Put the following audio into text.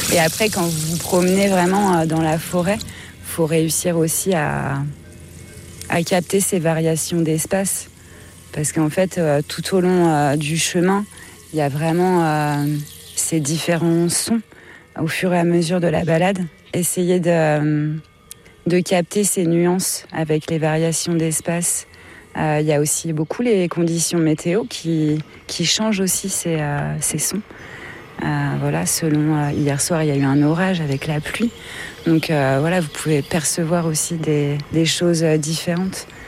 Et après, quand vous vous promenez vraiment dans la forêt, il faut réussir aussi à capter ces variations d'espace. Parce qu'en fait, tout au long du chemin, il y a vraiment ces différents sons au fur et à mesure de la balade. Essayer de capter ces nuances avec les variations d'espace. Il y a aussi beaucoup les conditions météo qui changent aussi ces sons. Voilà, selon hier soir, il y a eu un orage avec la pluie. Donc voilà, vous pouvez percevoir aussi des choses différentes.